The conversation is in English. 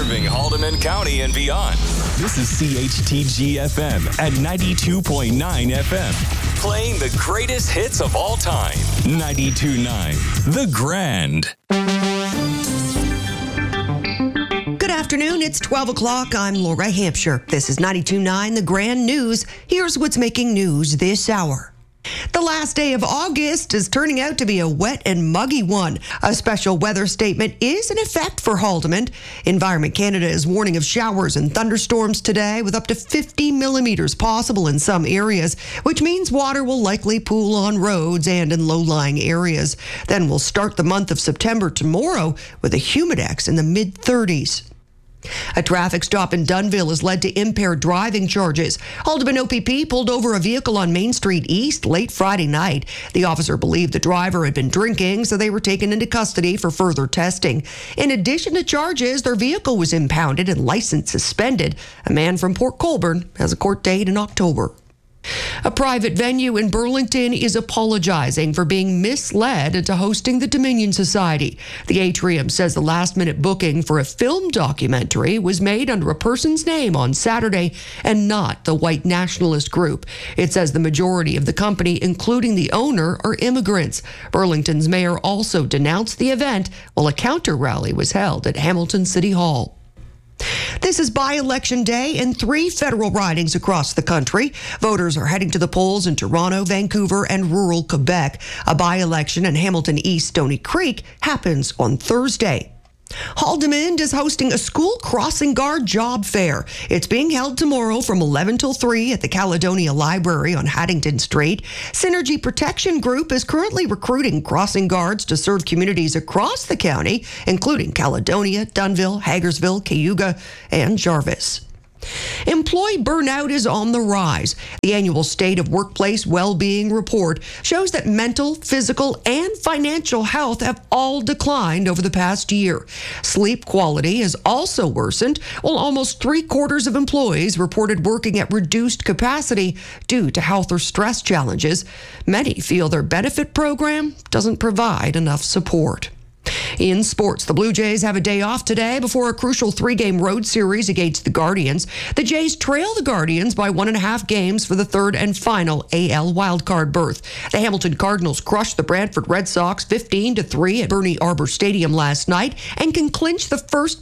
serving Haldeman County and beyond. This is CHTG-FM at 92.9 FM. Playing the greatest hits of all time. 92.9 The Grand. Good afternoon. It's 12 o'clock. I'm Laura Hampshire. This is 92.9 The Grand News. Here's what's making news this hour. The last day of August is turning out to be a wet and muggy one. A special weather statement is in effect for Haldeman. Environment Canada is warning of showers and thunderstorms today with up to 50 millimeters possible in some areas, which means water will likely pool on roads and in low-lying areas. Then we'll start the month of September tomorrow with a humidex in the mid-30s. A traffic stop in Dunnville has led to impaired driving charges. Haldeman OPP pulled over a vehicle on Main Street East late Friday night. The officer believed the driver had been drinking, so they were taken into custody for further testing. In addition to charges, their vehicle was impounded and license suspended. A man from Port Colborne has a court date in October. A private venue in Burlington is apologizing for being misled into hosting the Dominion Society. The atrium says the last-minute booking for a film documentary was made under a person's name on Saturday and not the white nationalist group. It says the majority of the company, including the owner, are immigrants. Burlington's mayor also denounced the event while a counter-rally was held at Hamilton City Hall. This is by-election day in 3 federal ridings across the country. Voters are heading to the polls in Toronto, Vancouver, and rural Quebec. A by-election in Hamilton East Stony Creek happens on Thursday. Haldeman is hosting a school crossing guard job fair. It's being held tomorrow from 11 till 3 at the Caledonia Library on Haddington Street. Synergy Protection Group is currently recruiting crossing guards to serve communities across the county, including Caledonia, Dunnville, Hagersville, Cayuga, and Jarvis. Employee burnout is on the rise. The annual State of Workplace Well-Being Report shows that mental, physical, and financial health have all declined over the past year. Sleep quality has also worsened, while almost 3/4 of employees reported working at reduced capacity due to health or stress challenges. Many feel their benefit program doesn't provide enough support. In sports, the Blue Jays have a day off today before a crucial 3-game road series against the Guardians. The Jays trail the Guardians by 1.5 games for the third and final AL wildcard berth. The Hamilton Cardinals crushed the Brantford Red Sox 15-3 at Bernie Arbor Stadium last night and can clinch the first